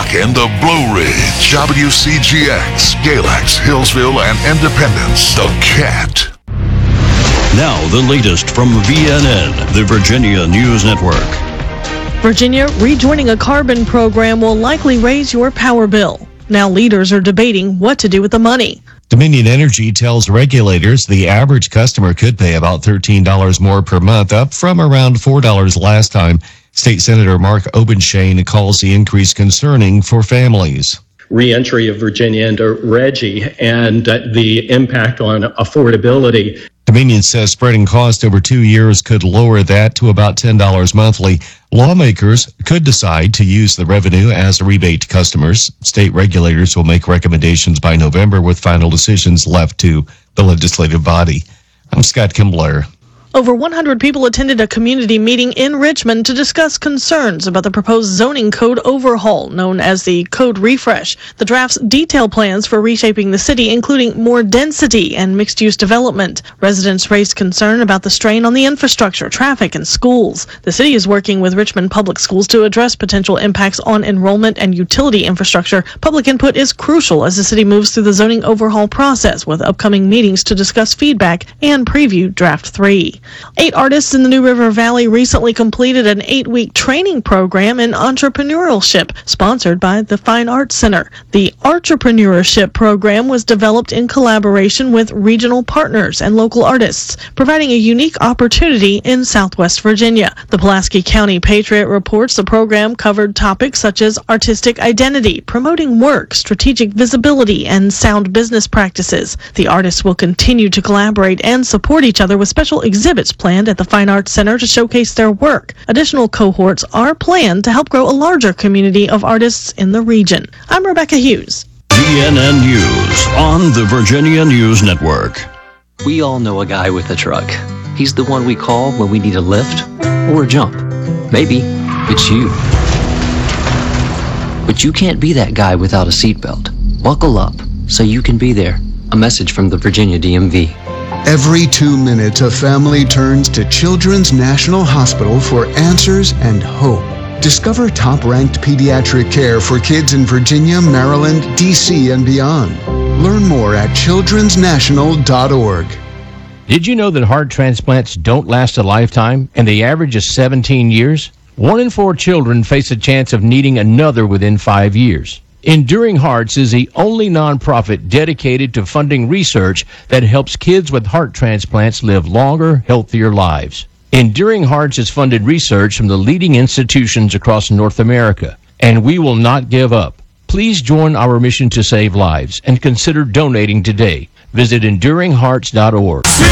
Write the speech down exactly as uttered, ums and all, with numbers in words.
in the Blue Ridge, W C G X, Galax, Hillsville, and Independence. The Cat. Now, the latest from V N N, the Virginia News Network. Virginia, rejoining a carbon program will likely raise your power bill. Now leaders are debating what to do with the money. Dominion Energy tells regulators the average customer could pay about thirteen dollars more per month, up from around four dollars last time. State Senator Mark Obenshain calls the increase concerning for families. Re-entry of Virginia into RGGI and uh, the impact on affordability. Dominion says spreading cost over two years could lower that to about ten dollars monthly. Lawmakers could decide to use the revenue as a rebate to customers. State regulators will make recommendations by November, with final decisions left to the legislative body. I'm Scott Kimbler. Over one hundred people attended a community meeting in Richmond to discuss concerns about the proposed zoning code overhaul, known as the Code Refresh. The draft's detail plans for reshaping the city, including more density and mixed-use development. Residents raised concern about the strain on the infrastructure, traffic, and schools. The city is working with Richmond Public Schools to address potential impacts on enrollment and utility infrastructure. Public input is crucial as the city moves through the zoning overhaul process, with upcoming meetings to discuss feedback and preview Draft three. Eight artists in the New River Valley recently completed an eight-week training program in entrepreneurship, sponsored by the Fine Arts Center. The entrepreneurship program was developed in collaboration with regional partners and local artists, providing a unique opportunity in Southwest Virginia. The Pulaski County Patriot reports the program covered topics such as artistic identity, promoting work, strategic visibility, and sound business practices. The artists will continue to collaborate and support each other with special exhibits planned at the Fine Arts Center to showcase their work. Additional cohorts are planned to help grow a larger community of artists in the region. I'm Rebecca Hughes. V N N News on the Virginia News Network. We all know a guy with a truck. He's the one we call when we need a lift or a jump. Maybe it's you. But you can't be that guy without a seatbelt. Buckle up so you can be there. A message from the Virginia D M V. Every two minutes, a family turns to Children's National Hospital for answers and hope. Discover top-ranked pediatric care for kids in Virginia, Maryland, D C, and beyond. Learn more at children's national dot org. Did you know that heart transplants don't last a lifetime, and the average is seventeen years? One in four children face a chance of needing another within five years. Enduring Hearts is the only nonprofit dedicated to funding research that helps kids with heart transplants live longer, healthier lives. Enduring Hearts has funded research from the leading institutions across North America, and we will not give up. Please join our mission to save lives and consider donating today. Visit enduring hearts dot org.